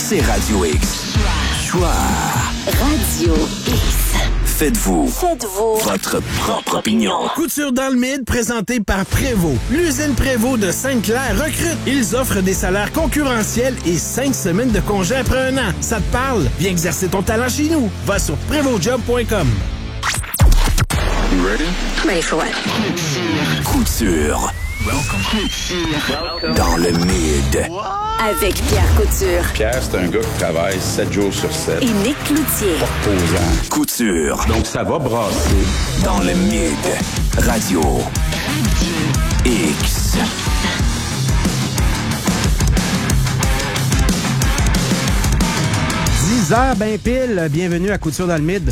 c'est Radio X. Choix. Radio X. Faites-vous votre propre opinion. Couture dans le mid, présentée par Prévost. L'usine Prévost de Sainte-Claire recrute. Ils offrent des salaires concurrentiels et 5 semaines de congé après 1 an. Ça te parle? Viens exercer ton talent chez nous. Va sur PrévostJob.com. You ready? Ready for what? Couture. Dans le mid. Avec Pierre Couture Pierre, c'est un gars qui travaille 7 jours sur 7. et Nick Cloutier. Posant. Couture. Donc, ça va brasser. Dans le mid. Radio X. Heures, ben pile, bienvenue à Couture dans le Mid.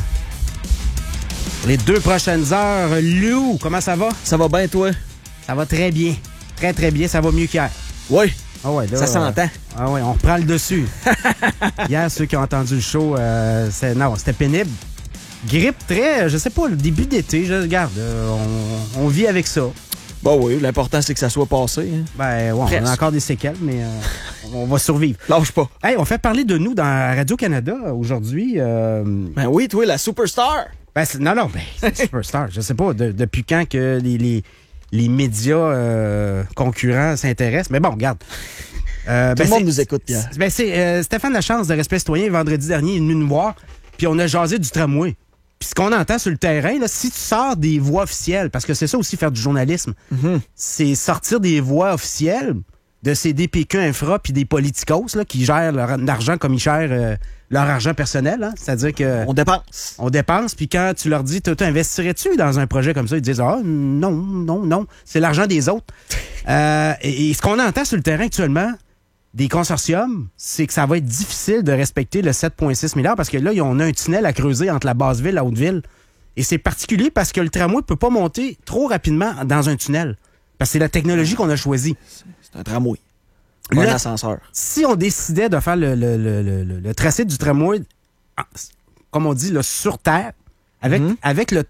Les 2 prochaines heures, Lou, comment ça va? Ça va bien, toi? Ça va très bien. Très, très bien. Ça va mieux qu'hier. Oui. Ah ouais, là, Ça s'entend. Ah ouais, on reprend le dessus. Hier, ceux qui ont entendu le show, c'était pénible. Grippe très, je sais pas, le début d'été, je regarde, on vit avec ça. Bon oui, l'important c'est que ça soit passé. Hein. Ben ouais, on a encore des séquelles, mais on va survivre. Lâche pas. Hey, on fait parler de nous dans Radio-Canada aujourd'hui. Ben oui, toi, la superstar. Ben, c'est superstar. Je sais pas depuis quand que les médias concurrents s'intéressent. Mais bon, regarde. Tout le monde nous écoute, Pierre. Ben, c'est Stéphane Lachance de Respect Citoyen, vendredi dernier, il est venu nous voir, puis on a jasé du tramway. Puis ce qu'on entend sur le terrain, là, si tu sors des voies officielles, parce que c'est ça aussi faire du journalisme, c'est sortir des voies officielles de ces DPQ infra puis des politicos là, qui gèrent leur argent comme ils gèrent leur argent personnel. Hein? C'est-à-dire que... On dépense. Puis quand tu leur dis, t'investirais-tu dans un projet comme ça? Ils disent, non, c'est l'argent des autres. et ce qu'on entend sur le terrain actuellement, des consortiums, c'est que ça va être difficile de respecter le 7,6 milliards parce que là, on a un tunnel à creuser entre la Basse-Ville et la Haute-Ville. Et c'est particulier parce que le tramway ne peut pas monter trop rapidement dans un tunnel. Parce que c'est la technologie qu'on a choisie. C'est un tramway. Pas un ascenseur. Si on décidait de faire le tracé du tramway, comme on dit, là, sur terre, avec le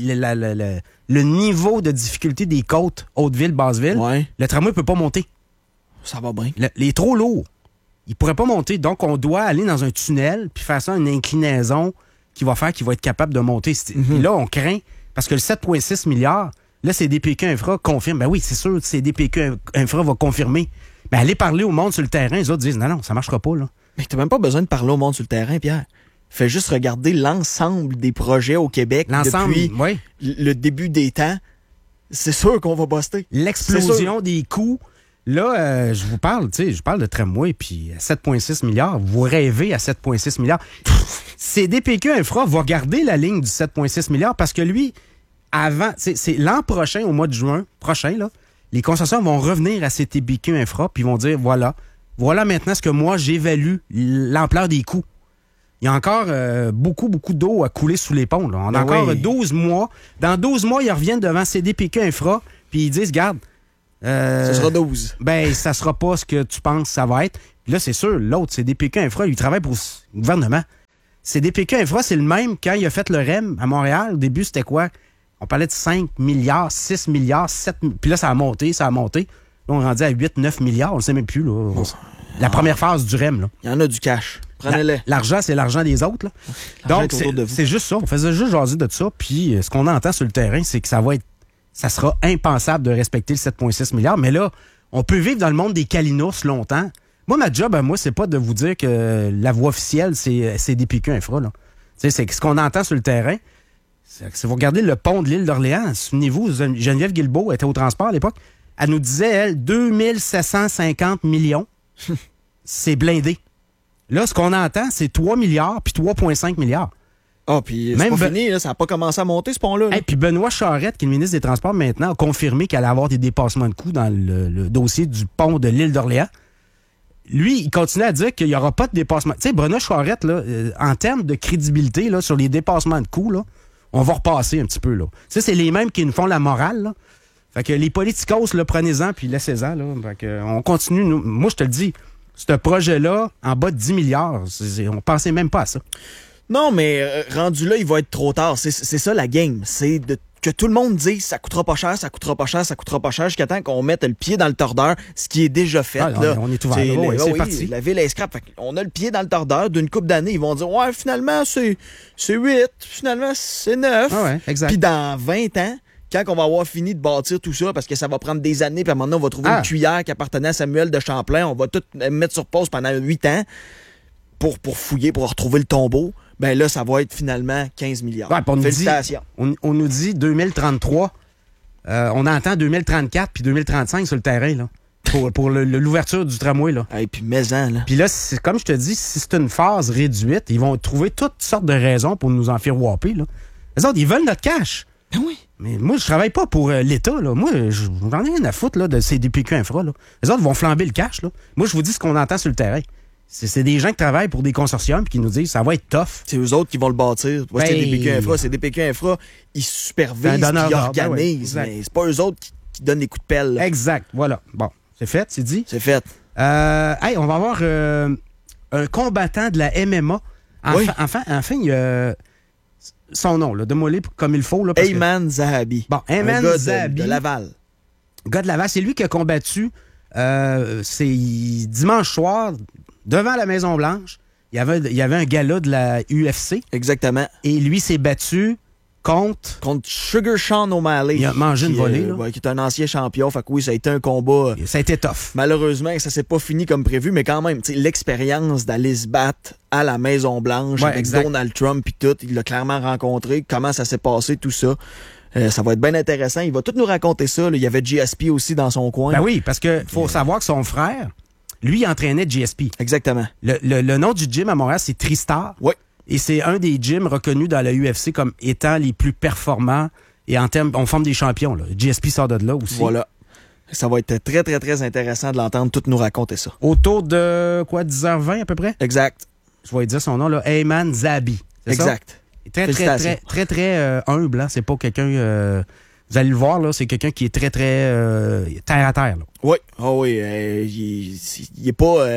niveau de difficulté des côtes Haute-Ville, Basse-Ville, le tramway ne peut pas monter. Ça va bien. Il est trop lourd. Il pourrait pas monter. Donc, on doit aller dans un tunnel puis faire ça une inclinaison qui va être capable de monter. Et là, on craint, parce que le 7,6 milliards, là, CDPQ Infra confirme. Ben oui, c'est sûr, CDPQ Infra va confirmer. Mais aller parler au monde sur le terrain, les autres disent, non, ça marchera pas, là. Mais t'as même pas besoin de parler au monde sur le terrain, Pierre. Fais juste regarder l'ensemble des projets au Québec depuis le début des temps. C'est sûr qu'on va buster. L'explosion des coûts. Là, je parle de tramway, puis 7,6 milliards. Vous rêvez à 7,6 milliards. CDPQ Infra va garder la ligne du 7,6 milliards parce que lui, c'est l'an prochain, au mois de juin prochain, là, les consortiums vont revenir à CDPQ Infra, puis vont dire, voilà maintenant ce que moi, j'évalue l'ampleur des coûts. Il y a encore beaucoup d'eau à couler sous les ponts. Là. On a encore 12 mois. Dans 12 mois, ils reviennent devant CDPQ Infra, puis ils disent, regarde, ça sera 12. Ben, ça sera pas ce que tu penses que ça va être. Puis là, c'est sûr, l'autre, CDPQ Infra, il travaille pour le gouvernement. CDPQ Infra, c'est le même quand il a fait le REM à Montréal. Au début, c'était quoi? On parlait de 5 milliards, 6 milliards, 7... Puis là, ça a monté. Là, on est rendu à 8, 9 milliards. On le sait même plus, là. La première phase du REM, là. Il y en a du cash. Prenez-le. L'argent, c'est l'argent des autres, là. Donc, c'est juste ça. On faisait juste jaser de ça. Puis, ce qu'on entend sur le terrain, c'est que ça sera impensable de respecter le 7,6 milliards. Mais là, on peut vivre dans le monde des calinours longtemps. Moi, ma job, c'est pas de vous dire que la voie officielle, c'est DPQ Infra, là. C'est ce qu'on entend sur le terrain. Si vous regardez le pont de l'île d'Orléans, souvenez-vous, Geneviève Guilbeault était au transport à l'époque, elle nous disait, elle, 2750 millions. C'est blindé. Là, ce qu'on entend, c'est 3 milliards puis 3,5 milliards. Ah, puis c'est pas fini, là, ça n'a pas commencé à monter, ce pont-là. Et puis Benoît Charette, qui est le ministre des Transports maintenant, a confirmé qu'elle allait avoir des dépassements de coûts dans le dossier du pont de l'île d'Orléans. Lui, il continue à dire qu'il n'y aura pas de dépassement. Tu sais, Benoît Charette, là, en termes de crédibilité là, sur les dépassements de coûts, là, on va repasser un petit peu. Là. Ça, c'est les mêmes qui nous font la morale. Là. Fait que les politicos, là, prenez-en puis laissez-en. Là. Fait que, on continue. Moi, je te le dis, ce projet-là, en bas de 10 milliards, on pensait même pas à ça. Non, mais rendu là, il va être trop tard. C'est ça la game. C'est que tout le monde dise ça coûtera pas cher, ça coûtera pas cher, ça coûtera pas cher, jusqu'à temps qu'on mette le pied dans le tordeur, ce qui est déjà fait. Là. On est ouvert. C'est parti. La ville est scrap. On a le pied dans le tordeur d'une couple d'années. Ils vont dire, ouais, finalement, c'est 8, finalement, c'est 9. Ah ouais, exact. Puis dans 20 ans, quand on va avoir fini de bâtir tout ça, parce que ça va prendre des années, puis à un moment donné, on va trouver une cuillère qui appartenait à Samuel de Champlain, on va tout mettre sur pause pendant 8 ans pour fouiller, pour retrouver le tombeau. Ben là, ça va être finalement 15 milliards. Ouais, Félicitations. On nous dit 2033. On entend 2034 puis 2035 sur le terrain, là. Pour l'ouverture du tramway, là. Et puis maison, là. Puis là, comme je te dis, si c'est une phase réduite, ils vont trouver toutes sortes de raisons pour nous en faire whopper, là. Les autres, ils veulent notre cash. Ben oui. Mais moi, je travaille pas pour l'État, là. Moi, j'en ai rien à foutre, là, de ces DPQ Infra, là. Les autres vont flamber le cash, là. Moi, je vous dis ce qu'on entend sur le terrain. C'est des gens qui travaillent pour des consortiums et qui nous disent ça va être tough. C'est eux autres qui vont le bâtir. C'est DPQ Infra. C'est DPQ Infra. Ils supervisent, ils organisent. Mais c'est pas eux autres qui donnent des coups de pelle. Là. Exact. Voilà. Bon, c'est fait, c'est dit. C'est fait. Hey, on va avoir un combattant de la MMA. Enfin, il y a son nom, là, donne-moi-le comme il faut. Là, Ayman Zahabi. Bon, Ayman Zahabi. De Laval. Gars de Laval. C'est lui qui a combattu c'est dimanche soir devant la Maison-Blanche. Il y avait un gala de la UFC. Exactement. Et lui s'est battu contre Sugar Sean O'Malley. Il a mangé une volée, là. Qui est un ancien champion. Fait que oui, ça a été un combat. Ça a été tough. Malheureusement, ça s'est pas fini comme prévu, mais quand même, l'expérience d'aller se battre à la Maison-Blanche avec Donald Trump et tout, il l'a clairement rencontré. Comment ça s'est passé, tout ça. Ça va être bien intéressant. Il va tout nous raconter ça. Là. Il y avait GSP aussi dans son coin. Ben oui, parce que faut savoir que son frère, lui, il entraînait GSP. Exactement. Le nom du gym à Montréal, c'est Tristar. Oui. Et c'est un des gyms reconnus dans la UFC comme étant les plus performants. Et en termes, on forme des champions. Là. GSP sort de là aussi. Voilà. Ça va être très, très, très intéressant de l'entendre tout nous raconter ça. Autour de, 10h20 à peu près? Exact. Je vais dire son nom, là. Ayman Zahabi. Exact. Très humble. Hein? C'est pas quelqu'un... vous allez le voir, là, c'est quelqu'un qui est très, très terre à terre. Là. Oui. Oh oui. Il est pas...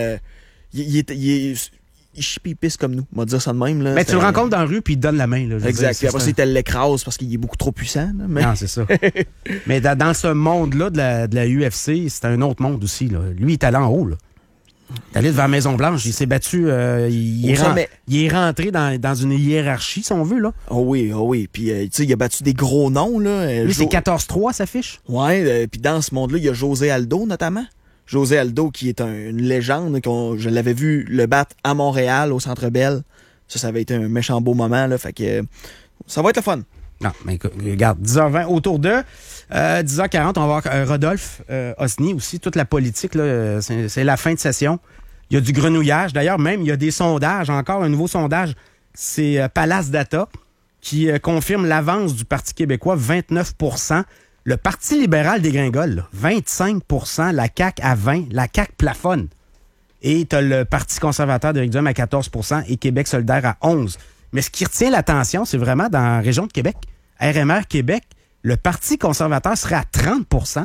il chipisse comme nous, on va dire ça de même. Là. Mais tu le rencontres dans la rue puis il te donne la main. Là, exact. Puis après, il te l'écrase parce qu'il est beaucoup trop puissant. Là, mais... Non, c'est ça. Mais dans ce monde-là de la UFC, c'est un autre monde aussi. Là. Lui, il est allé en haut. Là. Il est allé devant la Maison-Blanche. Il s'est battu. Il est rentré dans une hiérarchie, si on veut. Là. Oh oui. Puis, tu sais, il a battu des gros noms. Là. Lui, c'est 14-3, sa fiche. Oui. Puis dans ce monde-là, il y a José Aldo, notamment. José Aldo, qui est une légende. Je l'avais vu le battre à Montréal, au Centre Bell. Ça avait été un méchant beau moment. Là, fait que ça va être le fun. Non, mais regarde, 10h20 autour de 10h40, on va voir Rodolphe Osny aussi, toute la politique, là, c'est la fin de session. Il y a du grenouillage. D'ailleurs, même, il y a des sondages, encore un nouveau sondage. C'est Palace Data qui confirme l'avance du Parti québécois, 29%. Le Parti libéral dégringole, là, 25%, la CAQ à 20%, la CAQ plafonne. Et tu as le Parti conservateur d'Éric Duhem à 14% et Québec solidaire à 11%. Mais ce qui retient l'attention, c'est vraiment dans la région de Québec. RMR Québec, le Parti conservateur serait à 30%.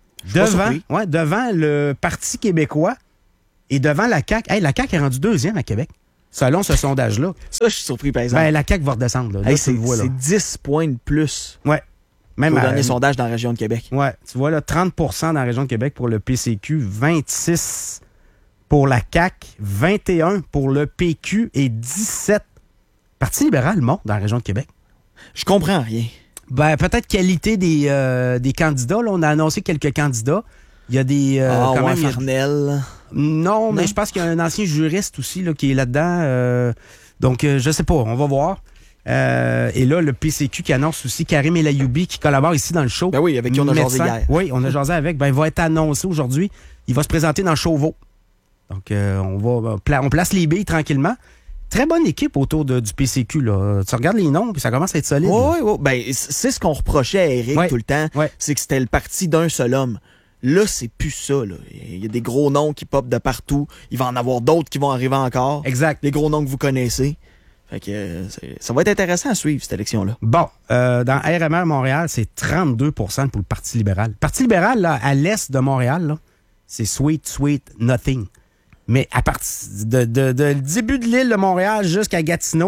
Devant le Parti québécois et devant la CAQ. Hey, la CAQ est rendue deuxième à Québec, selon ce sondage-là. Ça, je suis surpris, par exemple. Ben, la CAQ va redescendre. Là. Là, c'est 10 points de plus. Ouais. Même au dernier sondage dans la région de Québec. Ouais, tu vois là, 30% dans la région de Québec pour le PCQ, 26% pour la CAQ, 21% pour le PQ et 17%. Parti libéral monte dans la région de Québec. Je comprends rien. Ben, peut-être qualité des candidats. Là, on a annoncé quelques candidats. Il y a des... Farnell. Non, mais je pense qu'il y a un ancien juriste aussi là, qui est là-dedans. Donc, je sais pas, on va voir. Et là, le PCQ qui annonce aussi Karim El Ayoubi qui collabore ici dans le show. Ben oui, avec qui on a jasé hier. Oui, on a jasé avec. Ben, il va être annoncé aujourd'hui. Il va se présenter dans Chauveau. Donc, on place les billes tranquillement. Très bonne équipe autour du PCQ. Là. Tu regardes les noms, puis ça commence à être solide. Oui. Ben, c'est ce qu'on reprochait à Éric tout le temps. Ouais. C'est que c'était le parti d'un seul homme. Là, c'est plus ça. Là. Il y a des gros noms qui popent de partout. Il va en avoir d'autres qui vont arriver encore. Exact. Les gros noms que vous connaissez. Fait que ça va être intéressant à suivre, cette élection-là. Bon, dans RMR Montréal, c'est 32% pour le Parti libéral. Le Parti libéral, là, à l'est de Montréal, là, c'est sweet, nothing. Mais à partir de début de l'île de Montréal jusqu'à Gatineau, là,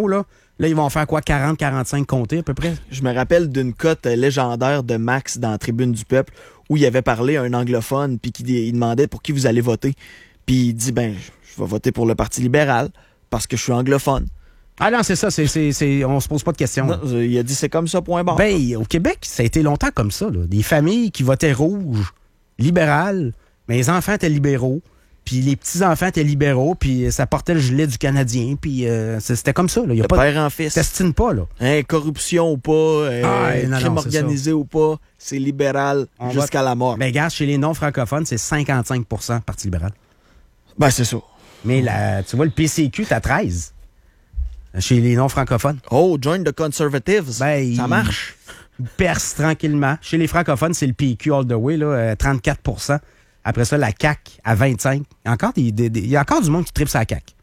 Là, ils vont faire quoi, 40-45 comtés à peu près? Je me rappelle d'une cote légendaire de Max dans la Tribune du Peuple où il avait parlé à un anglophone puis il demandait pour qui vous allez voter. Puis il dit, je vais voter pour le Parti libéral parce que je suis anglophone. Ah non, c'est ça, on se pose pas de questions. Non, il a dit, c'est comme ça, point barre. Au Québec, ça a été longtemps comme ça. Là. Des familles qui votaient rouge, libéral, mais les enfants étaient libéraux. Puis les petits-enfants étaient libéraux, puis ça portait le gilet du Canadien, puis c'était comme ça. Là. Le père en fils. T'estines pas, là. Corruption ou pas, crime organisé ou pas, c'est libéral jusqu'à la mort. Regarde, chez les non-francophones, c'est 55% Parti libéral. C'est ça. Mais tu vois, le PCQ, t'as 13. Chez les non-francophones. Oh, join the conservatives. Ça marche. Il perce tranquillement. Chez les francophones, c'est le PQ all the way, là, 34%. Après ça, la CAQ à 25%. Il y a encore du monde qui tripe sur la CAQ.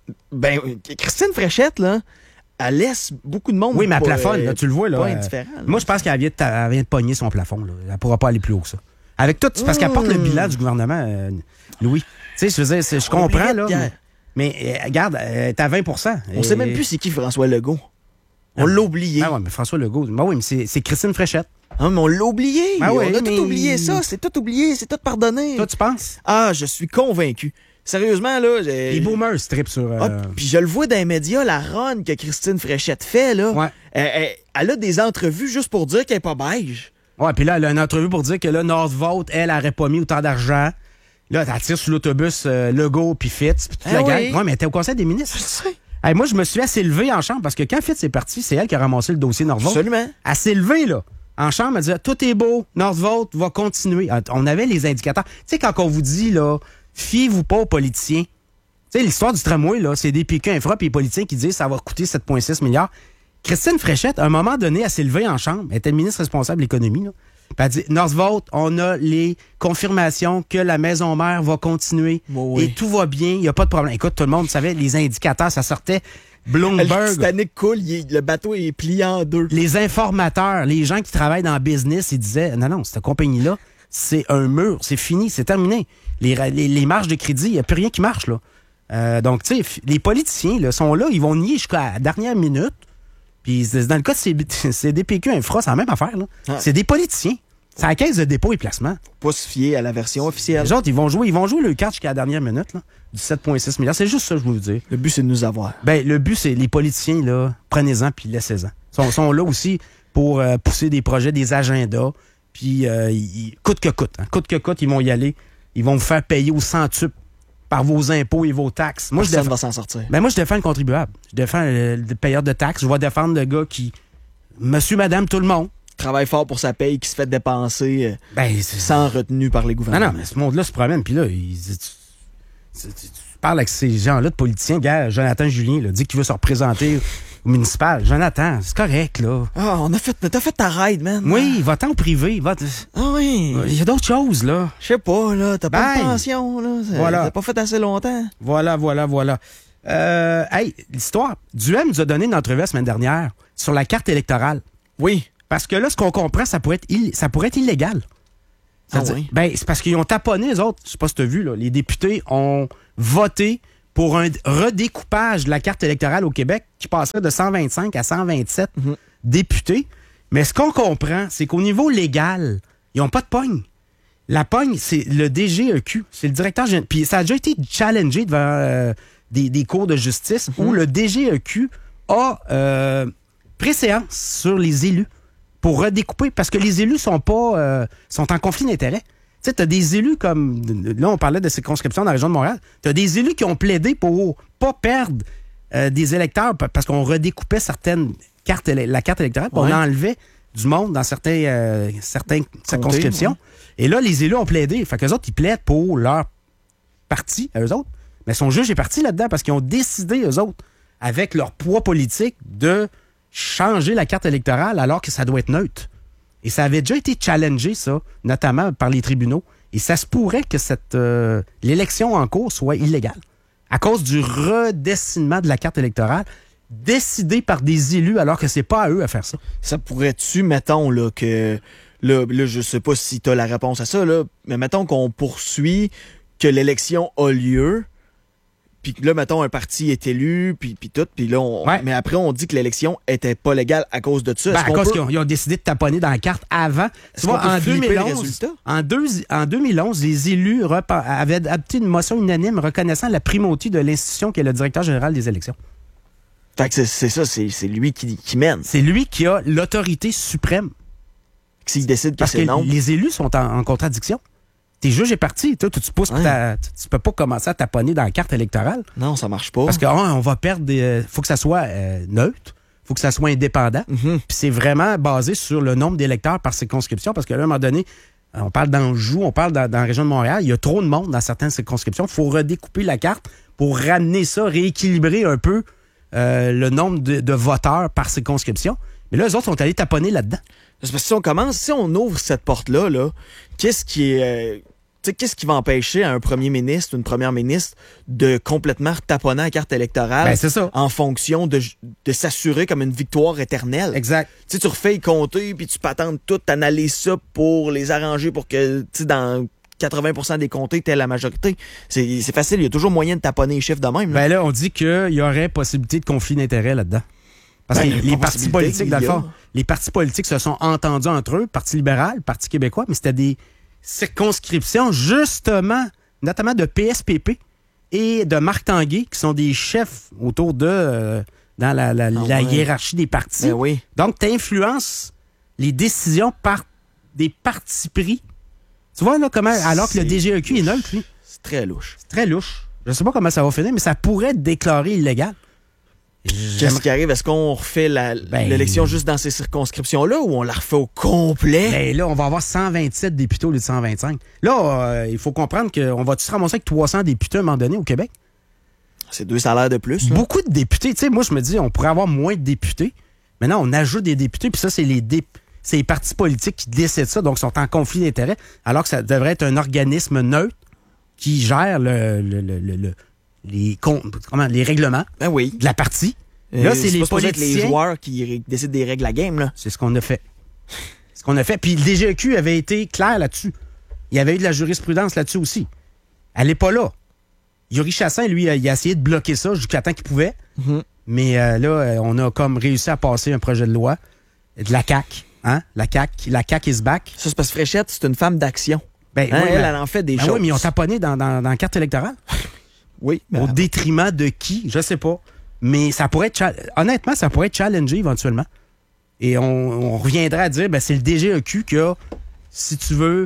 Christine Fréchette, là, elle laisse beaucoup de monde. Oui, mais elle plafonne, là, tu le vois. Là, pas indifférent. Moi, je pense qu'elle vient de pogner son plafond. Là. Elle ne pourra pas aller plus haut que ça. Avec tout, c'est parce qu'elle porte le bilan du gouvernement, Louis. Tu sais, je comprends, là. Mais regarde, elle est à 20%. On ne sait même plus c'est qui François Legault. On l'a oublié. Ah oui, mais François Legault, oui, mais c'est Christine Fréchette. Ah, mais on l'a oublié. On a tout oublié ça. C'est tout oublié. C'est tout pardonné. Toi, tu penses? Ah, je suis convaincu. Sérieusement, là... Les boomers strip sur... Puis je le vois dans les médias, la run que Christine Fréchette fait, là. Ouais. Elle a des entrevues juste pour dire qu'elle n'est pas beige. Ouais, puis là, elle a une entrevue pour dire que là, Northvolt, elle n'aurait pas mis autant d'argent. Là, elle tire sur l'autobus Legault puis Fitz, puis toute la gang. Ouais, mais elle était au Conseil des ministres. Je sais. Hey, moi, je me suis assez levé en chambre parce que quand Fitz est parti, c'est elle qui a ramassé le dossier Northvolt. Absolument. Elle s'est levée, là. En chambre, elle disait, tout est beau, Northvolt va continuer. On avait les indicateurs. Tu sais, quand on vous dit, là, fiez-vous pas aux politiciens. Tu sais, l'histoire du tramway, là, c'est des PQ infra puis les politiciens qui disent ça va coûter 7,6 milliards. Christine Fréchette, à un moment donné, elle s'est levée en chambre. Elle était ministre responsable de l'économie, là. Puis elle dit, Northvolt, on a les confirmations que la maison mère va continuer et tout va bien, il n'y a pas de problème. Écoute, tout le monde savait, les indicateurs, ça sortait. Bloomberg. Le Titanic coule, le bateau est plié en deux. Les informateurs, les gens qui travaillent dans le business, ils disaient, non, cette compagnie-là, c'est un mur, c'est fini, c'est terminé. Les marges de crédit, il n'y a plus rien qui marche, là. Donc, tu sais, les politiciens, là, sont là, ils vont nier jusqu'à la dernière minute. Puis, dans le cas de c'est des PQ infra, c'est la même affaire, là. Ah. C'est des politiciens. C'est la caisse de dépôt et placement. Pas se fier à la version officielle. Les autres, ils vont jouer le carte jusqu'à la dernière minute, là, du 7,6 milliards. C'est juste ça, je veux vous dire. Le but, c'est de nous avoir. Le but, c'est les politiciens, là, prenez-en puis laissez-en. Ils sont là aussi pour pousser des projets, des agendas. Puis, coûte que coûte. Hein. Coûte que coûte, ils vont y aller. Ils vont vous faire payer au centuple par vos impôts et vos taxes. Moi, Personne va s'en sortir. Moi, je défends le contribuable. Je défends le payeur de taxes. Je vais défendre le gars qui... Monsieur, madame, tout le monde. Travaille fort pour sa paye, qui se fait dépenser sans retenue par les gouvernements. Non, mais ce monde-là se promène. Puis là, tu parles avec ces gens-là de politiciens. Gars, Jonathan Julien là, dit qu'il veut se représenter au municipal. Jonathan, c'est correct, là. Ah, t'as fait ta ride, man. Oui, va-t'en au privé. Ah oui. Il y a d'autres choses, là. Je sais pas, là. T'as pas de pension, là. Voilà. T'as pas fait assez longtemps. Voilà. L'histoire. Duhem nous a donné une entrevue la semaine dernière sur la carte électorale. Oui. Parce que là, ce qu'on comprend, ça pourrait être illégal. Oui? C'est parce qu'ils ont taponné, les autres. Je sais pas si tu as vu, là. Les députés ont voté pour un redécoupage de la carte électorale au Québec qui passerait de 125 à 127 députés. Mais ce qu'on comprend, c'est qu'au niveau légal, ils n'ont pas de pogne. La pogne, c'est le DGEQ. C'est le directeur général. Puis ça a déjà été challengé devant des cours de justice où le DGEQ a préséance sur les élus pour redécouper, parce que les élus sont en conflit d'intérêts. Tu sais, t'as des élus comme... Là, on parlait de circonscription dans la région de Montréal. T'as des élus qui ont plaidé pour pas perdre des électeurs parce qu'on redécoupait certaines cartes, la carte électorale, puis on enlevait du monde dans certaines circonscriptions. Ouais. Et là, les élus ont plaidé. Fait qu'eux autres, ils plaident pour leur parti, à eux autres. Mais son juge est parti là-dedans parce qu'ils ont décidé, eux autres, avec leur poids politique, de changer la carte électorale alors que ça doit être neutre. Et ça avait déjà été challengé, ça, notamment par les tribunaux. Et ça se pourrait que l'élection en cours soit illégale à cause du redessinement de la carte électorale décidé par des élus alors que c'est pas à eux à faire ça. Ça pourrait-tu, mettons, là, que... Là, je sais pas si tu as la réponse à ça, là, mais mettons qu'on poursuit que l'élection a lieu, Puis là, mettons, un parti est élu, puis tout. Puis là, mais après, on dit que l'élection était pas légale à cause de ça. À cause qu'ils ont décidé de taponner dans la carte avant. Tu vois, en 2011, les élus avaient adopté une motion unanime reconnaissant la primauté de l'institution qui est le directeur général des élections. Fait que c'est ça, c'est lui qui mène. C'est lui qui a l'autorité suprême. S'il décide que c'est non. Parce que les élus sont en contradiction. T'es juge et parti, toi, tu pousses, tu peux pas commencer à taponner dans la carte électorale. Non, ça marche pas. Parce qu'on va perdre faut que ça soit neutre, faut que ça soit indépendant. Puis c'est vraiment basé sur le nombre d'électeurs par circonscription, parce qu'à un moment donné, on parle d'Anjou, on parle dans la région de Montréal, il y a trop de monde dans certaines circonscriptions. Il faut redécouper la carte pour ramener ça, rééquilibrer un peu le nombre de voteurs par circonscription. Mais là, eux autres sont allés taponner là-dedans. Parce que si on ouvre cette porte-là, qu'est-ce qui va empêcher un premier ministre ou une première ministre de complètement taponner la carte électorale en fonction de s'assurer comme une victoire éternelle? Exact. Tu refais y compter, puis tu patentes tout, t'analyses ça pour les arranger pour que, dans 80% des comtés, t'aies la majorité. C'est facile, il y a toujours moyen de taponner les chiffres de même. Ben là, on dit qu'il y aurait possibilité de conflit d'intérêts là-dedans. Parce que les partis politiques, dans le fond, les partis politiques se sont entendus entre eux, Parti libéral, Parti québécois, mais c'était des circonscriptions, justement, notamment de PSPP et de Marc Tanguay, qui sont des chefs autour dans la hiérarchie des partis. Ben oui. Donc, tu influences les décisions par des partis pris. Tu vois, là, comment, alors que le DGEQ est neutre, lui. C'est très louche. C'est très louche. Je sais pas comment ça va finir, mais ça pourrait être déclaré illégal. Qu'est-ce qui arrive? Est-ce qu'on refait l'élection juste dans ces circonscriptions-là ou on la refait au complet? Ben là, on va avoir 127 députés au lieu de 125. Là, il faut comprendre qu'on va se ramasser avec 300 députés à un moment donné au Québec. C'est 2 salaires de plus. Là. Beaucoup de députés. Tu sais, moi, je me dis, on pourrait avoir moins de députés. Maintenant, on ajoute des députés, puis ça, c'est les partis politiques qui décident ça, donc sont en conflit d'intérêts, alors que ça devrait être un organisme neutre qui gère les règlements de la partie. Là, c'est les politiciens. Les joueurs qui décident des règles de la game, là. C'est ce qu'on a fait. Puis le DGEQ avait été clair là-dessus. Il y avait eu de la jurisprudence là-dessus aussi. Elle n'est pas là. Yuri Chassin, lui, il a essayé de bloquer ça jusqu'à temps qu'il pouvait. Mais là, on a comme réussi à passer un projet de loi de la CAQ. Hein? La CAQ is back. Ça, c'est parce que Fréchette, c'est une femme d'action. Elle en fait des choses. Oui, mais ils ont taponné dans la carte électorale. Oui. Au détriment de qui? Je sais pas. Mais ça pourrait être... Honnêtement, ça pourrait être challengé éventuellement. Et on reviendrait à dire, c'est le DGEQ qui a, si tu veux,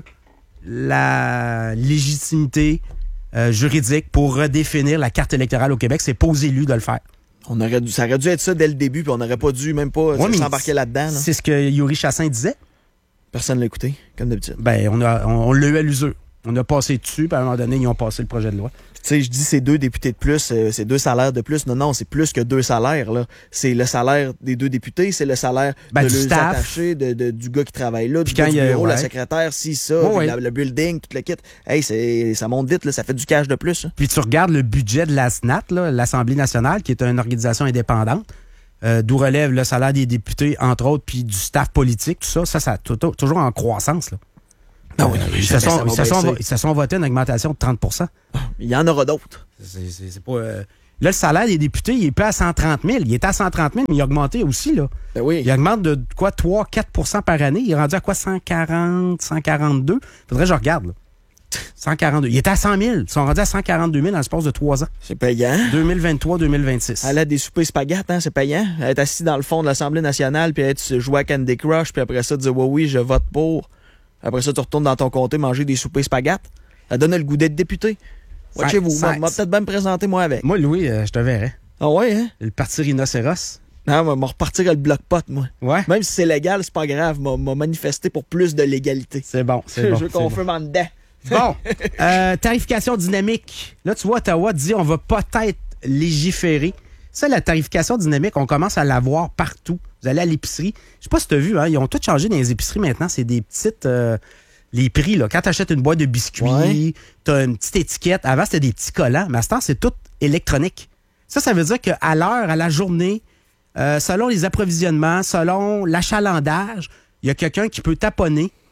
la légitimité juridique pour redéfinir la carte électorale au Québec. C'est pas aux élus de le faire. Ça aurait dû être ça dès le début, puis on n'aurait pas dû même pas s'embarquer là-dedans. Là. C'est ce que Yuri Chassin disait. Personne ne l'a écouté, comme d'habitude. On l'a eu à l'usure. On a passé dessus, puis à un moment donné, ils ont passé le projet de loi. Tu sais, je dis c'est 2 députés de plus, c'est 2 salaires de plus. Non, c'est plus que 2 salaires. Là. C'est le salaire des 2 députés, c'est le salaire de leurs attachés, du gars qui travaille là, du bureau, la secrétaire, le building, tout le kit. Hey, ça monte vite, là, ça fait du cash de plus. Hein. Puis tu regardes le budget de la SNAT, l'Assemblée nationale, qui est une organisation indépendante, d'où relève le salaire des députés, entre autres, puis du staff politique, tout ça, ça toujours en croissance. Là. Ils se sont votés une augmentation de 30 %. Il y en aura d'autres. C'est pas... Là, le salaire des députés, il est pas à 130 000. Il était à 130 000, mais il a augmenté aussi. Là. Ben oui. Il augmente de 3-4 % par année. Il est rendu à quoi? 140, 142? Faudrait que je regarde. Là. 142. Il était à 100 000. Ils sont rendus à 142 000 en l'espace de 3 ans. C'est payant. 2023-2026. Elle a des soupers spaghettes, hein, c'est payant. Être assis dans le fond de l'Assemblée nationale, puis être jouer à Candy Crush, puis après ça, dire oui, je vote pour. Après ça, tu retournes dans ton comté manger des soupers spaghettes. Ça donne le goût d'être député. Watchez-vous. M'a peut-être bien me présenter, moi, avec. Moi, Louis, je te verrais. Ah ouais, hein? Le parti rhinocéros. Non, moi, repartir le bloc-pot, moi. Ouais. Même si c'est légal, c'est pas grave. M'a manifesté pour plus de légalité. C'est bon, Je veux qu'on fume en dedans. Bon. Tarification dynamique. Là, tu vois, Ottawa dit on va peut-être légiférer. Ça, la tarification dynamique, on commence à la voir partout. Vous allez à l'épicerie. Je sais pas si tu as vu, hein, ils ont tout changé dans les épiceries maintenant. C'est des petites... les prix, là. Quand tu achètes une boîte de biscuits, tu as une petite étiquette. Avant, c'était des petits collants. Mais à ce temps, c'est tout électronique. Ça veut dire qu'à l'heure, à la journée, selon les approvisionnements, selon l'achalandage, il y a quelqu'un qui peut taponner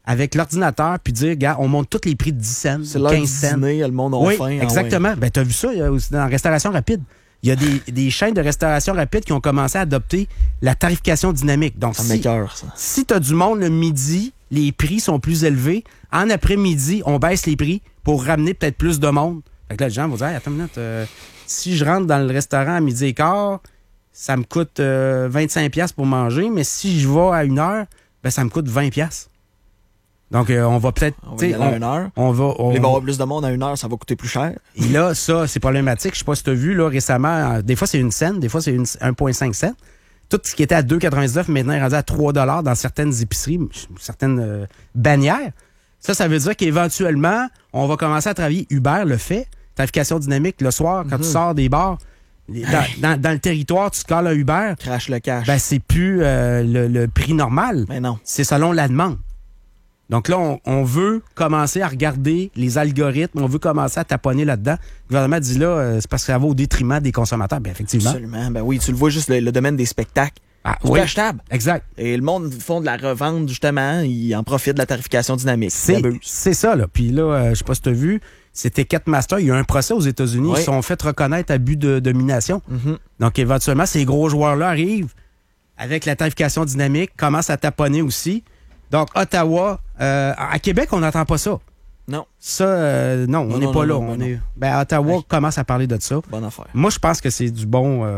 avec l'ordinateur puis dire, gars, on monte tous les prix de 10 cents, 15 cents. C'est l'heure du dîner, le monde a faim. Exactement. Ben, t'as vu ça aussi dans la restauration rapide. Il y a des chaînes de restauration rapide qui ont commencé à adopter la tarification dynamique. Donc, si tu as du monde le midi, les prix sont plus élevés. En après-midi, on baisse les prix pour ramener peut-être plus de monde. Fait que là, les gens vont dire, attends une minute, si je rentre dans le restaurant à midi et quart, ça me coûte 25$ pour manger, mais si je vais à 1h, ben, ça me coûte 20$. Donc, on va peut-être... On va y aller à 1h. Il va y avoir plus de monde à 1h, ça va coûter plus cher. Et là, ça, c'est problématique. Je sais pas si tu as vu, là, récemment, des fois, c'est 1 cent, des fois, c'est 1,5 cent. Tout ce qui était à 2,99 maintenant est rendu à 3$ dans certaines épiceries, certaines bannières. Ça veut dire qu'éventuellement, on va commencer à travailler. Uber le fait. Tarification dynamique, le soir, quand tu sors des bars, dans le territoire, tu te colles un Uber. Crache le cash. Ben, c'est plus le prix normal. Mais non. C'est selon la demande. Donc là, on veut commencer à regarder les algorithmes, on veut commencer à taponner là-dedans. Le gouvernement dit là, c'est parce que ça va au détriment des consommateurs. Bien, effectivement. Absolument. Ben oui, tu le vois juste le domaine des spectacles. C'est oui, achetable. Exact. Et le monde font de la revente, justement. Ils en profitent de la tarification dynamique. C'est ça, là. Puis là, je sais pas si tu as vu, c'était Ticketmaster. Il y a eu un procès aux États-Unis. Oui. Ils se sont fait reconnaître abus de domination. Donc, éventuellement, ces gros joueurs-là arrivent avec la tarification dynamique, commencent à taponner aussi. Donc, Ottawa, à Québec, on n'entend pas ça. Non. Ça, non, on n'est pas là. Ottawa commence à parler de ça. Bonne affaire. Moi, je pense que c'est du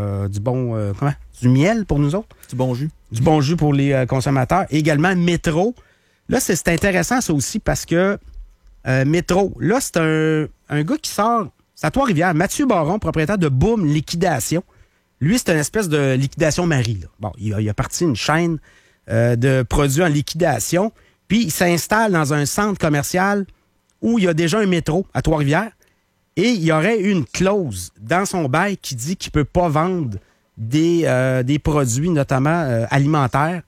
miel pour nous autres. Du bon jus. Du bon jus pour les consommateurs. Également, Métro. Là, c'est intéressant, ça aussi, parce que Métro, là, c'est un gars qui sort, c'est à Trois-Rivières, Mathieu Baron, propriétaire de Boom Liquidation. Lui, c'est une espèce de liquidation Marie. Là. Bon, il a parti une chaîne de produits en liquidation, puis il s'installe dans un centre commercial où il y a déjà un métro à Trois-Rivières, et il y aurait une clause dans son bail qui dit qu'il ne peut pas vendre des produits, notamment alimentaires,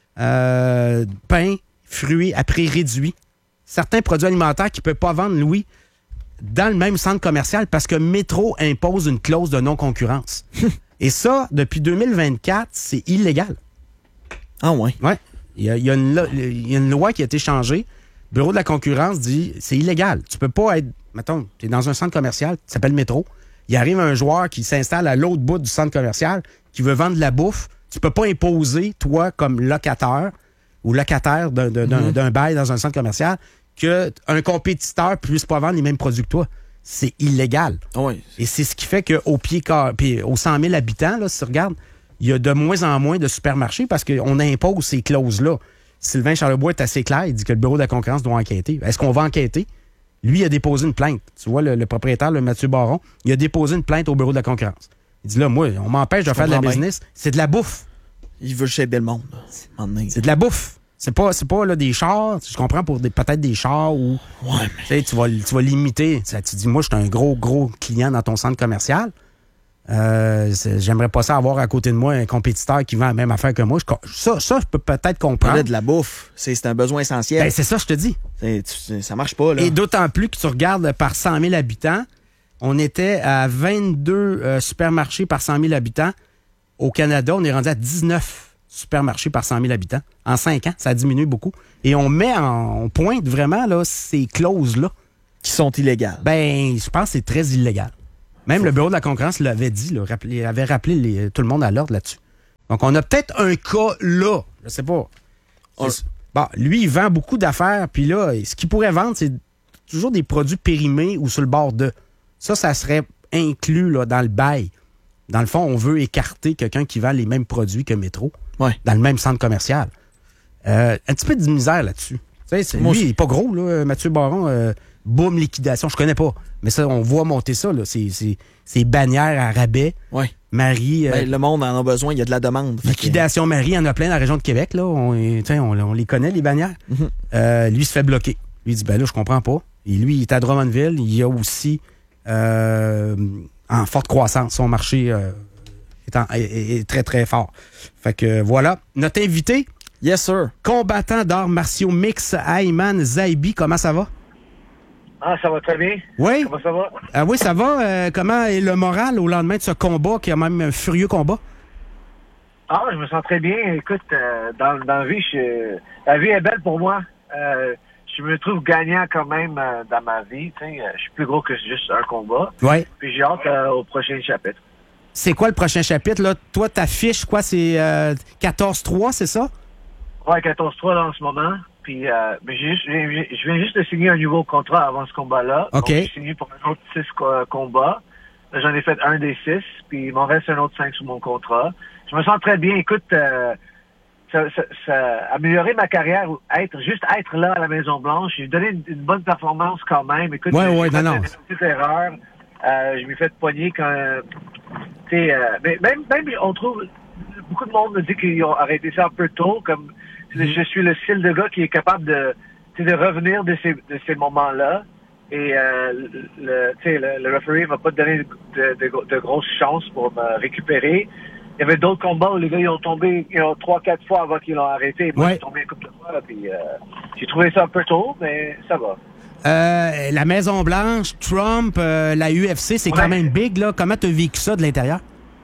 pain, fruits à prix réduit. Certains produits alimentaires qu'il ne peut pas vendre, Louis, dans le même centre commercial parce que Métro impose une clause de non-concurrence. Et ça, depuis 2024, c'est illégal. Ah ouais? Ouais. Il y a une loi qui a été changée. Le Bureau de la concurrence dit c'est illégal. Tu peux pas être... Mettons, tu es dans un centre commercial qui s'appelle Métro. Il arrive un joueur qui s'installe à l'autre bout du centre commercial qui veut vendre de la bouffe. Tu peux pas imposer, toi, comme locataire ou locataire d'un bail dans un centre commercial, qu'un compétiteur puisse pas vendre les mêmes produits que toi. C'est illégal. Oui. Et c'est ce qui fait qu'au puis aux 100 000 habitants, là, si tu regardes, il y a de moins en moins de supermarchés parce qu'on impose ces clauses-là. Sylvain Charlebois est assez clair. Il dit que le Bureau de la concurrence doit enquêter. Est-ce qu'on va enquêter? Lui, il a déposé une plainte. Tu vois, le propriétaire, le Mathieu Baron, il a déposé une plainte au Bureau de la concurrence. Il dit là, moi, on m'empêche de faire de la business. C'est de la bouffe. Il veut juste aider le monde. C'est de la bouffe. C'est pas là, des chars. Je comprends pour peut-être des chars ou. Ouais, mais... Tu vas limiter. Tu dis, moi, je suis un gros client dans ton centre commercial. J'aimerais pas ça avoir à côté de moi un compétiteur qui vend la même affaire que moi. Ça, je peux peut-être comprendre. De la bouffe, c'est un besoin essentiel. Ben, c'est ça, je te dis. Ça marche pas, là. Et d'autant plus que tu regardes par 100 000 habitants, on était à 22 supermarchés par 100 000 habitants. Au Canada, on est rendu à 19 supermarchés par 100 000 habitants. En 5 ans, ça a diminué beaucoup. Et on pointe vraiment là, ces clauses-là. Qui sont illégales. Ben, je pense que c'est très illégal. Même le Bureau de la concurrence l'avait dit, là, avait rappelé tout le monde à l'ordre là-dessus. Donc, on a peut-être un cas là. Je sais pas. Bon, lui, il vend beaucoup d'affaires, puis là, ce qu'il pourrait vendre, c'est toujours des produits périmés ou sur le bord de. Ça serait inclus là, dans le bail. Dans le fond, on veut écarter quelqu'un qui vend les mêmes produits que Métro dans le même centre commercial. Un petit peu de misère là-dessus. Lui, il n'est pas gros, là, Mathieu Baron. Boom Liquidation, je connais pas. Mais ça, on voit monter ça, là. C'est bannières à rabais. Oui. Marie. Le monde en a besoin, il y a de la demande. Liquidation Marie, il y en a plein dans la région de Québec, là. On les connaît, les bannières. Lui, il se fait bloquer. Lui, il dit, ben là, je comprends pas. Et lui, il est à Drummondville. Il y a aussi en forte croissance. Son marché est très, très fort. Fait que voilà. Notre invité. Yes, sir. Combattant d'arts martiaux mix, Ayman Zaibi. Comment ça va? Ah, ça va très bien. Oui? Comment ça va? Oui, ça va. Comment est le moral au lendemain de ce combat, qui a même un furieux combat? Ah, je me sens très bien. Écoute, dans la vie, la vie est belle pour moi. Je me trouve gagnant quand même dans ma vie. Je suis plus gros que juste un combat. Ouais. Puis j'ai hâte au prochain chapitre. C'est quoi le prochain chapitre, là? Toi, ta fiche, quoi, c'est 14-3, c'est ça? Ouais, 14-3 là, en ce moment. Puis mais je viens juste de signer un nouveau contrat avant ce combat-là. OK. Donc, j'ai signé pour un autre 6 combats. Là, j'en ai fait un des 6, puis il m'en reste un autre 5 sur mon contrat. Je me sens très bien. Écoute, améliorer ma carrière, être là à la Maison-Blanche, j'ai donné une bonne performance quand même. Écoute, j'ai fait une petite erreur. Je m'ai fait poigner quand... mais même on trouve... Beaucoup de monde me dit qu'ils ont arrêté ça un peu tôt, comme... Je suis le style de gars qui est capable de revenir de ces moments-là. Et le referee m'a pas donné de grosses chances pour me récupérer. Il y avait d'autres combats où les gars ils ont tombé 3-4 fois avant qu'ils l'ont arrêté. Moi, j'ai tombé une couple de fois, puis j'ai trouvé ça un peu tôt, mais ça va. La Maison-Blanche, Trump, la UFC, c'est quand même big, là. Comment t'as vécu ça de l'intérieur?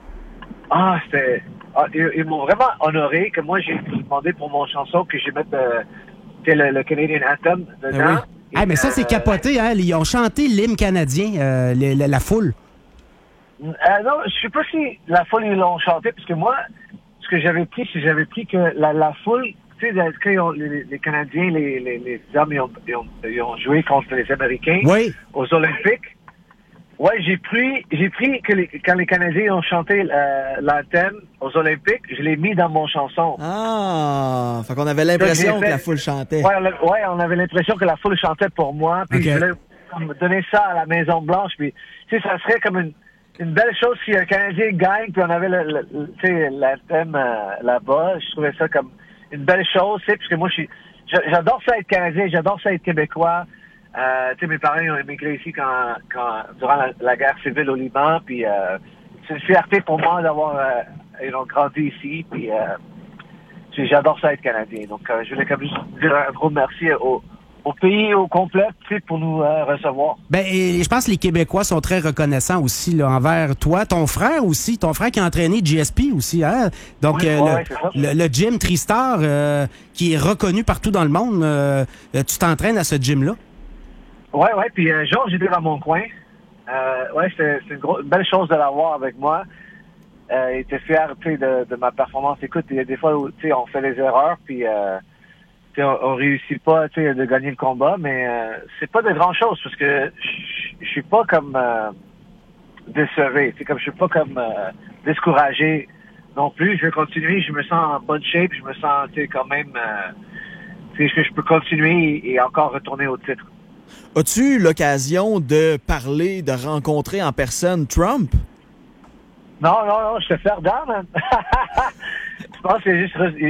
Ils m'ont vraiment honoré que moi, j'ai demandé pour mon chanson que je mette le Canadian Anthem dedans. Oui. Mais ça, c'est capoté, hein? Ils ont chanté l'hymne canadien, la foule. Non, je sais pas si la foule, ils l'ont chanté, parce que moi, ce que j'avais pris, c'est que la foule, tu sais, quand les Canadiens, les hommes, ils ont joué contre les Américains aux Olympiques. Ouais, j'ai pris que quand les Canadiens ont chanté l'anthem aux Olympiques, je l'ai mis dans mon chanson. Ah, fait qu'on avait l'impression que la foule chantait. Ouais, on avait l'impression que la foule chantait pour moi. Puis je voulais me donner ça à la Maison-Blanche. Puis, tu sais, ça serait comme une belle chose si un Canadien gagne, puis on avait l'anthem là-bas. Je trouvais ça comme une belle chose, tu sais, parce que moi, j'adore ça être Canadien, j'adore ça être Québécois. Tu sais, mes parents ont immigré ici durant la guerre civile au Liban, puis c'est une fierté pour moi d'avoir grandi ici, puis j'adore ça être Canadien. Donc, je voulais quand même juste dire un gros merci au pays au complet, tu sais, pour nous recevoir. Et je pense que les Québécois sont très reconnaissants aussi là, envers toi, ton frère aussi, ton frère qui a entraîné GSP aussi, hein? Donc le gym Tristar qui est reconnu partout dans le monde, tu t'entraînes à ce gym-là? Ouais, puis Georges était dans mon coin. C'est une belle chose de l'avoir avec moi. Il était fier, tu sais, de ma performance. Écoute, il y a des fois où, tu sais, on fait des erreurs, puis on réussit pas, tu sais, de gagner le combat, mais c'est pas de grand chose parce que je suis pas comme décevé, c'est comme je suis pas comme découragé non plus. Je vais continuer, je me sens en bonne shape, je me sens, tu sais, quand même, tu sais, que je peux continuer et encore retourner au titre. As-tu eu l'occasion de parler, de rencontrer en personne Trump? Non, je te fais redans, man. Je pense qu'il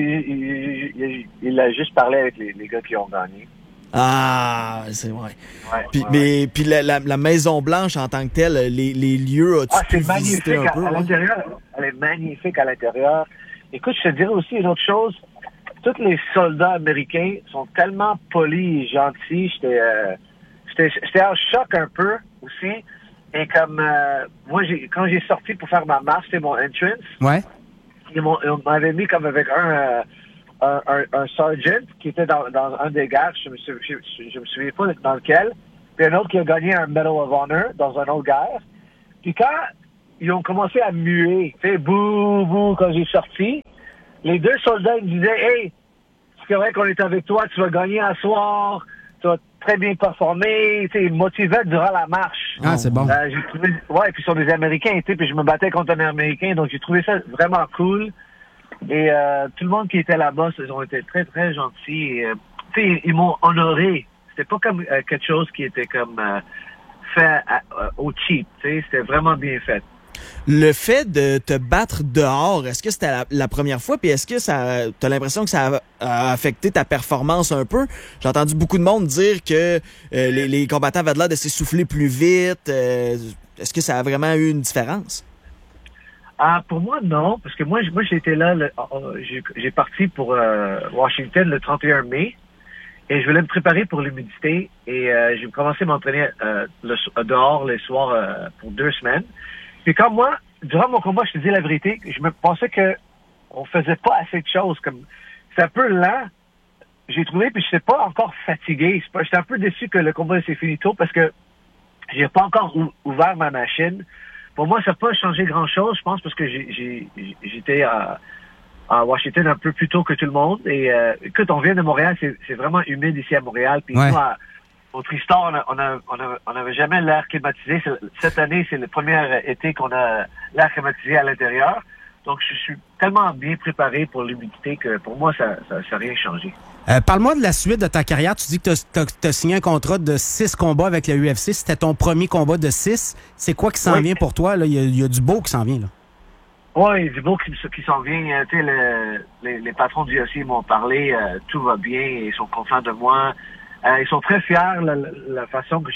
a juste parlé avec les gars qui ont gagné. Ah, c'est vrai. Puis la Maison-Blanche en tant que telle, les lieux, as-tu pu visiter un peu? À l'intérieur, elle est magnifique à l'intérieur. Écoute, je te dirais aussi une autre chose. Tous les soldats américains sont tellement polis et gentils. J'étais en choc un peu aussi. Et comme moi, quand j'ai sorti pour faire ma marche, c'était mon entrance. Ils m'avaient mis comme avec un sergeant qui était dans un des gares. Je me souviens pas dans lequel. Puis un autre qui a gagné un Medal of Honor dans un autre gare. Puis quand ils ont commencé à muer, tu sais, bouh, bouh, quand j'ai sorti, les deux soldats ils me disaient, hey, c'est vrai qu'on est avec toi, tu vas gagner un soir, tu vas très bien performer, tu sais, ils me motivaient durant la marche. Ah, c'est bon. J'ai trouvé, puis ils sont des Américains, tu sais, puis je me battais contre un Américain, donc j'ai trouvé ça vraiment cool. Et tout le monde qui était là-bas, ils ont été très, très gentils. Et, tu sais, ils m'ont honoré. C'était pas comme quelque chose qui était comme fait au cheap, tu sais, c'était vraiment bien fait. Le fait de te battre dehors, est-ce que c'était la première fois? Puis est-ce que t'as l'impression que ça a affecté ta performance un peu? J'ai entendu beaucoup de monde dire que les combattants avaient l'air de s'essouffler plus vite. Est-ce que ça a vraiment eu une différence? Pour moi, non. Parce que moi j'étais là, j'ai parti pour Washington le 31 mai. Et je voulais me préparer pour l'humidité. Et j'ai commencé à m'entraîner dehors les soirs pour 2 semaines. Puis comme moi, durant mon combat, je te dis la vérité, je me pensais que on faisait pas assez de choses. Comme c'est un peu lent. j'ai trouvé, puis je n'étais pas encore fatigué. J'étais un peu déçu que le combat s'est fini tôt parce que j'ai pas encore ouvert ma machine. Pour moi, ça n'a pas changé grand-chose, je pense, parce que j'étais à Washington un peu plus tôt que tout le monde. Et écoute, on vient de Montréal, c'est vraiment humide ici à Montréal. Puis nous, au Tristar, on n'avait jamais l'air climatisé. Cette année, c'est le premier été qu'on a l'air climatisé à l'intérieur. Donc, je suis tellement bien préparé pour l'humidité que pour moi, ça n'a rien changé. Parle-moi de la suite de ta carrière. Tu dis que tu as signé un contrat de 6 combats avec la UFC. C'était ton premier combat de 6. C'est quoi qui s'en vient pour toi? Là? Il y a du beau qui s'en vient. Là. Oui, du beau qui s'en vient. Tu sais, les patrons du UFC m'ont parlé. Tout va bien. Ils sont contents de moi. Ils sont très fiers de la façon que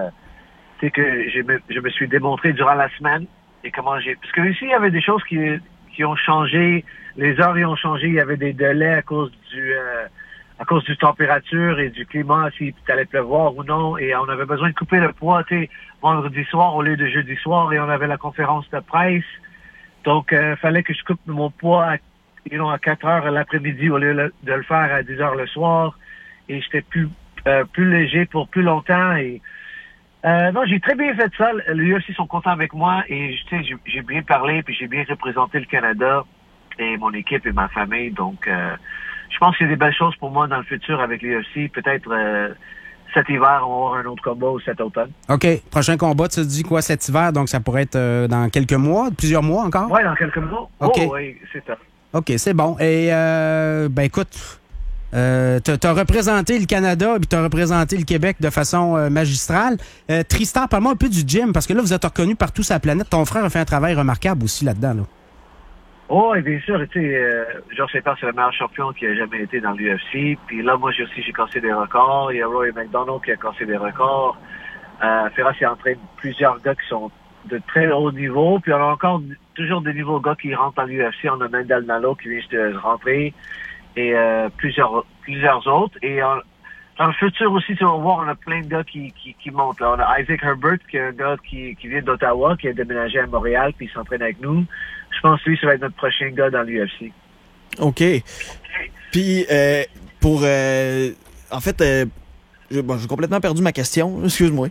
je me suis démontré durant la semaine. Et comment parce que ici, il y avait des choses qui ont changé. Les heures, ils ont changé. Il y avait des délais à cause du température et du climat, s'il allait pleuvoir ou non. Et on avait besoin de couper le poids, vendredi soir au lieu de jeudi soir. Et on avait la conférence de presse. Donc, fallait que je coupe mon poids à 4 heures l'après-midi au lieu de le faire à 10 heures le soir. Et j'étais plus léger pour plus longtemps. Et non, j'ai très bien fait ça. Les UFC sont contents avec moi et j'ai bien parlé puis j'ai bien représenté le Canada et mon équipe et ma famille. Donc, je pense qu'il y a des belles choses pour moi dans le futur avec les UFC. Peut-être cet hiver, on va avoir un autre combat ou cet automne. OK. Prochain combat, tu te dis quoi cet hiver? Donc, ça pourrait être dans quelques mois, plusieurs mois encore? Oui, dans quelques mois. OK. Oh, oui, c'est ça. OK, c'est bon. Et, écoute... t'as représenté le Canada et t'as représenté le Québec de façon magistrale. Tristan, parle-moi un peu du gym, parce que là, vous êtes reconnu partout sur la planète. Ton frère a fait un travail remarquable aussi là-dedans. Là. Oh, et bien sûr, tu sais, Georges Saint-Pierre, c'est le meilleur champion qui a jamais été dans l'UFC. Puis là, moi j'ai cassé des records. Il y a Roy McDonald qui a cassé des records. Ferras, il entraîne plusieurs gars qui sont de très haut niveau. Puis on a encore toujours des nouveaux gars qui rentrent dans l'UFC. On a Mandel Nalo qui vient de rentrer. Et plusieurs autres. Et dans le futur aussi, tu vas voir, on a plein de gars qui montent. Là. On a Isaac Herbert, qui est un gars qui vient d'Ottawa, qui a déménagé à Montréal, puis il s'entraîne avec nous. Je pense que lui, ça va être notre prochain gars dans l'UFC. OK. Puis, en fait, j'ai complètement perdu ma question. Excuse-moi.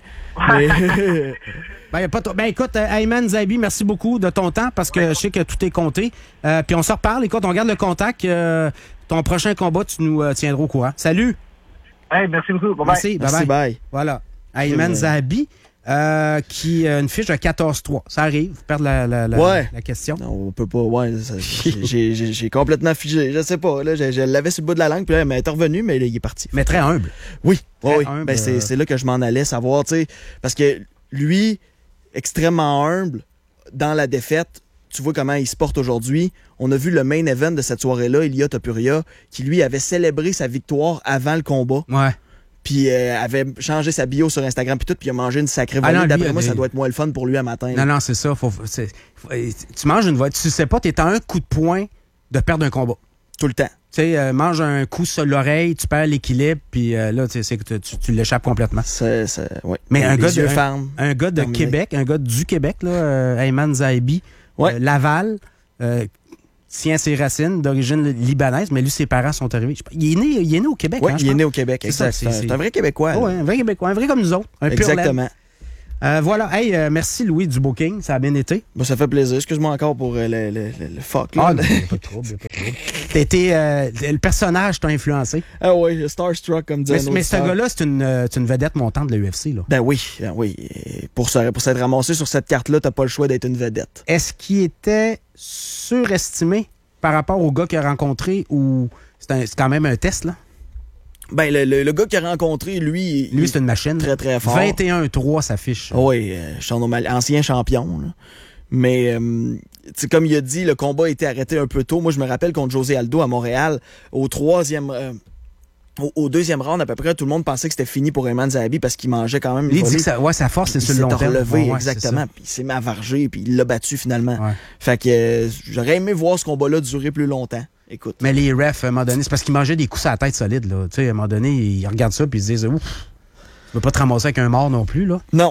Mais... écoute, Ayman Zahabi, merci beaucoup de ton temps parce que je sais que tout est compté. Puis on se reparle. Écoute, on garde le contact. Ton prochain combat, tu nous tiendras au courant. Salut! Hey, merci beaucoup. Bye-bye. Merci, bye-bye. Bye. Voilà. Ayman Zahabi, qui a une fiche de 14-3. Ça arrive, perdre la question. Non, on peut pas. Ouais, j'ai complètement figé. Je sais pas. Là, je l'avais sur le bout de la langue, puis là, il m'est revenu, mais là, il est parti. Mais très humble. Oui, oui. Humble, ben, c'est là que je m'en allais savoir, tu sais, parce que lui, extrêmement humble, dans la défaite, tu vois comment il se porte aujourd'hui. On a vu le main event de cette soirée-là, Ilia Topuria, qui lui avait célébré sa victoire avant le combat. Ouais. Puis avait changé sa bio sur Instagram puis tout, puis il a mangé une sacrée volée. D'après moi, ça doit être moins le fun pour lui à matin. Non, c'est ça. Tu manges une volée. Tu sais pas, t'es à un coup de poing de perdre un combat. Tout le temps. Tu sais, mange un coup sur l'oreille, tu perds l'équilibre, puis là, tu sais que tu l'échappes complètement. Ouais. Mais un gars de Québec, un gars du Québec, là, Ayman Zahabi, Laval, tient ses racines d'origine libanaise, mais lui, ses parents sont arrivés. Il est né au Québec. Oui, il est né au Québec, exact. C'est un vrai Québécois. Oui, un vrai Québécois, un vrai comme nous autres. Exactement. Voilà. Hey, merci Louis du booking, ça a bien été. Ben, ça fait plaisir. Excuse-moi encore pour le fuck. Là. Ah, non, pas de trouble. Le personnage t'a influencé. Ah oui, starstruck comme disait. Mais ce gars-là, c'est une vedette montante de l'UFC. Là. Ben oui. Pour s'être ramassé sur cette carte-là, t'as pas le choix d'être une vedette. Est-ce qu'il était surestimé par rapport au gars qu'il a rencontré ou c'est quand même un test, là? Ben, le gars qu'il a rencontré, lui c'est une machine. Très, très fort. 21-3, sa fiche. Oui, ancien champion. Là. Mais, comme il a dit, le combat a été arrêté un peu tôt. Moi, je me rappelle contre José Aldo à Montréal, au deuxième round, à peu près, tout le monde pensait que c'était fini pour Ayman Zahabi parce qu'il mangeait quand même. Il dit que sa force, c'est sur le long terme. Il s'est relevé, exactement. Puis il s'est mis à varger, puis il l'a battu finalement. Ouais. Fait que j'aurais aimé voir ce combat-là durer plus longtemps. Écoute. Mais les refs, à un moment donné, c'est parce qu'ils mangeaient des coups à la tête solides. Là. Tu sais, à un moment donné, ils regardent ça puis ils se disent ouf, tu peux pas te ramasser avec un mort non plus. Là. Non.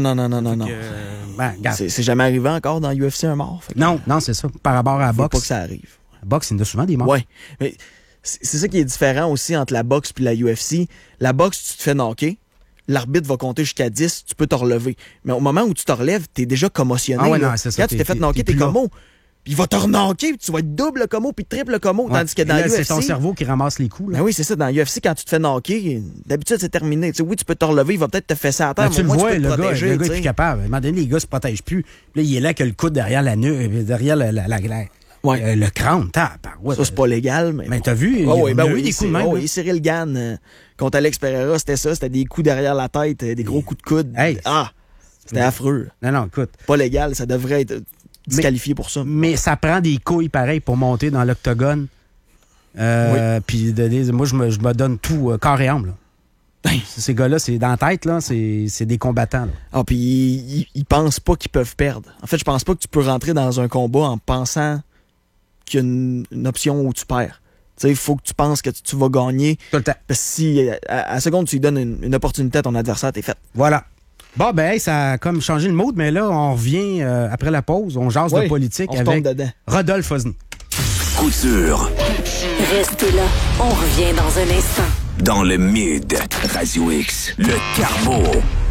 Regarde. C'est jamais arrivé encore dans l'UFC un mort. Non, c'est ça. Par rapport à la boxe. Faut pas que ça arrive. La boxe, il y a souvent des morts. Oui. Mais c'est ça qui est différent aussi entre la boxe puis la UFC. La boxe, tu te fais knocker. L'arbitre va compter jusqu'à 10, tu peux te relever. Mais au moment où tu te relèves, t'es déjà commotionné. Ah ouais, non, c'est ça. Quand tu t'es fait knocker, t'es commo. Puis il va te re-knocker, puis tu vas être double commo, puis triple commo. Tandis que dans l'UFC... c'est ton cerveau qui ramasse les coups. Là. Ben oui, c'est ça. Dans l'UFC, quand tu te fais knocker, d'habitude, c'est terminé. Tu sais, oui, tu peux te relever, il va peut-être te fesser à terre, mais tu le vois, tu peux te protéger. Le gars est plus capable. À un moment donné, les gars se protègent plus. Puis là, il est là que le coude derrière la nuque, derrière le crâne. Ouais, ça, c'est pas légal, mais... Mais t'as vu? Oui, des coups de main. Oui, Cyril Gane, contre Alex Pereira, c'était ça. C'était des coups derrière la tête, des gros coups de coude. Hey, c'était affreux. Non, écoute. Pas légal, ça devrait être disqualifié pour ça. Mais ça prend des couilles pareilles pour monter dans l'octogone. Puis moi, je me donne tout, corps et âme, là. Ces gars-là, c'est dans la tête, là, c'est des combattants. Là. Ah, puis ils pensent pas qu'ils peuvent perdre. En fait, je pense pas que tu peux rentrer dans un combat en pensant qu'il y a une option où tu perds. Tu sais, il faut que tu penses que tu vas gagner. Tout le temps. Parce que si à la seconde, tu lui donnes une opportunité à ton adversaire, t'es fait. Voilà. Bon, ben, ça a comme changé le mode, mais là, on revient après la pause. On jase de politique avec Rodolphe Osny. Coup sûr. Restez là. On revient dans un instant. Dans le Mid, Radio X, le Carbo.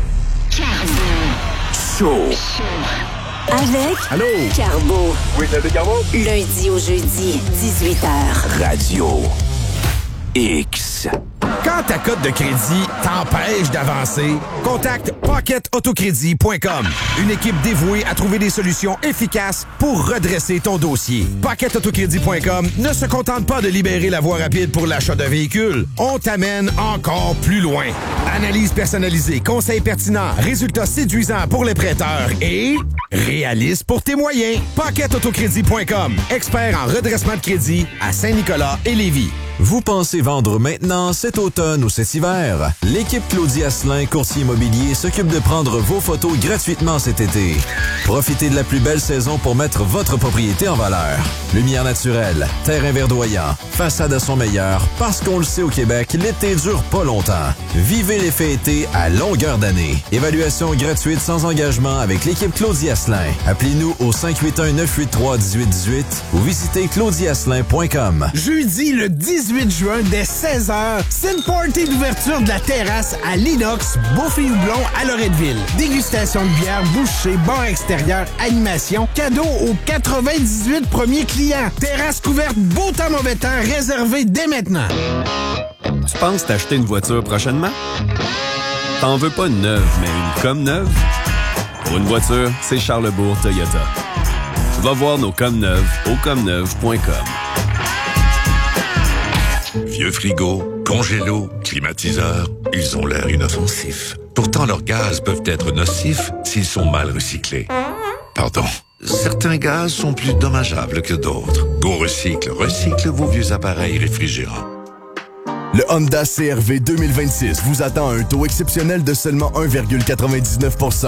Show. Avec Allô? Carbo. Oui, c'est le Carbo. Lundi au jeudi, 18h. Radio X. Quand ta cote de crédit t'empêche d'avancer, contacte PocketAutoCrédit.com. Une équipe dévouée à trouver des solutions efficaces pour redresser ton dossier. PocketAutoCrédit.com ne se contente pas de libérer la voie rapide pour l'achat de véhicules. On t'amène encore plus loin. Analyse personnalisée, conseils pertinents, résultats séduisants pour les prêteurs et réaliste pour tes moyens. PocketAutoCrédit.com. Expert en redressement de crédit à Saint-Nicolas et Lévis. Vous pensez vendre maintenant, cet automne ou cet hiver? L'équipe Claudie Asselin, courtier immobilier, s'occupe de prendre vos photos gratuitement cet été. Profitez de la plus belle saison pour mettre votre propriété en valeur. Lumière naturelle, terrain verdoyant, façade à son meilleur, parce qu'on le sait au Québec, l'été dure pas longtemps. Vivez l'effet été à longueur d'année. Évaluation gratuite sans engagement avec l'équipe Claudie Asselin. Appelez-nous au 581-983-1818 ou visitez claudieasselin.com. Jeudi le 18 juin, dès 16h, c'est une party d'ouverture de la terrasse à l'Inox, Bouffe et Houblon à Loretteville. Dégustation de bière, bouchée, bar extérieur, animation, cadeau aux 98 premiers clients. Terrasse couverte, beau temps, mauvais temps, réservé dès maintenant. Tu penses t'acheter une voiture prochainement? T'en veux pas une neuve, mais une comme neuve? Pour une voiture, c'est Charlebourg Toyota. Va voir nos comme neuves au comneuve.com. Vieux frigo, congélo, climatiseur, ils ont l'air inoffensifs. Pourtant, leurs gaz peuvent être nocifs s'ils sont mal recyclés. Pardon. Certains gaz sont plus dommageables que d'autres. GoRecycle recycle vos vieux appareils réfrigérants. Le Honda CR-V 2026 vous attend à un taux exceptionnel de seulement 1,99 %.